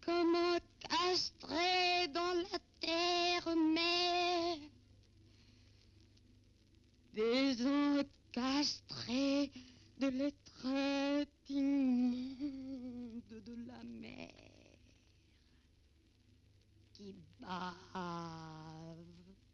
Comment castrer dans la terre-mère des encastrés de l'étreinte immonde de la mer qui bave.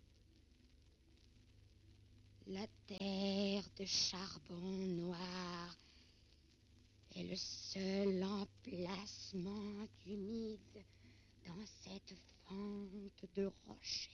La terre de charbon noir est le seul emplacement humide dans cette fente de rochers.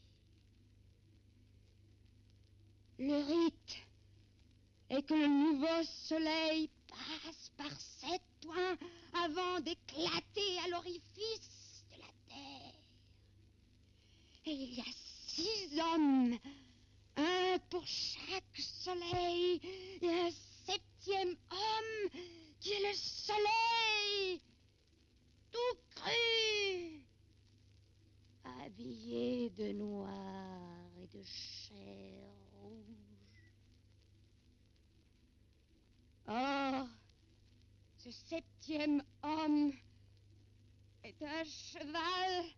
Le rite est que le nouveau soleil passe par 7 points avant d'éclater à l'orifice de la terre. Et il y a 6 hommes, un pour chaque soleil, et un 7e homme qui est le soleil, tout cru, habillé de noir et de chair rouge. Or, ce 7e homme est un cheval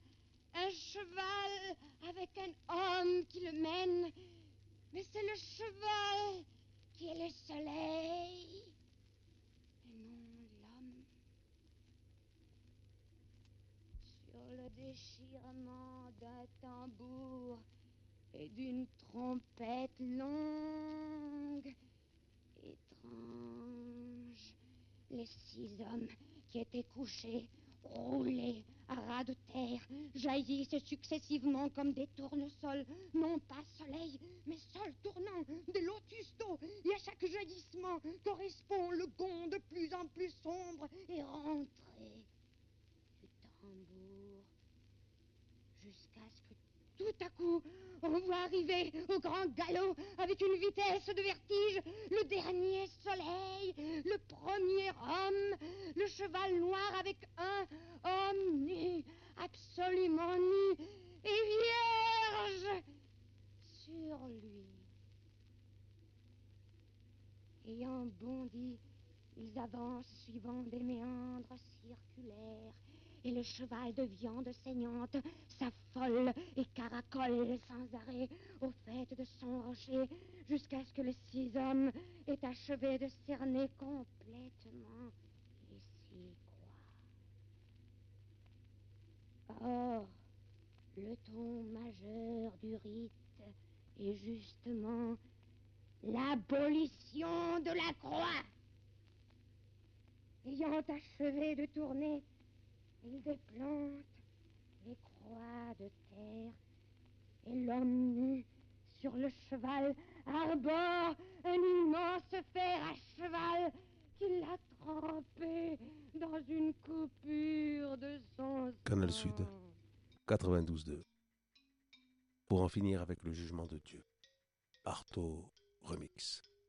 avec un homme qui le mène, mais c'est le cheval qui est le soleil et non l'homme. Sur le déchirement d'un tambour et d'une trompette longue, étrange, les 6 hommes qui étaient couchés, roulés à ras de terre, jaillissent successivement comme des tournesols, non pas soleil, mais sol tournant, des lotus d'eau, et à chaque jaillissement correspond le gond de plus en plus sombre et rentré du tambour, jusqu'à ce que tout à coup, on voit arriver au grand galop, avec une vitesse de vertige, le dernier soleil, le premier homme, le cheval noir avec un homme nu, absolument nu et vierge sur lui. Ayant bondi, ils avancent suivant des méandres circulaires, et le cheval de viande saignante s'affole et caracole sans arrêt au fait de son rocher, jusqu'à ce que les 6 hommes aient achevé de cerner complètement les 6 croix. Or, le ton majeur du rite est justement l'abolition de la croix. Ayant achevé de tourner, il déplante les croix de terre, et l'homme nu sur le cheval arbore un immense fer à cheval qu'il a trempé dans une coupure de son Canal sang. Sud, 92.2. Pour en finir avec le jugement de Dieu. Artaud Remix.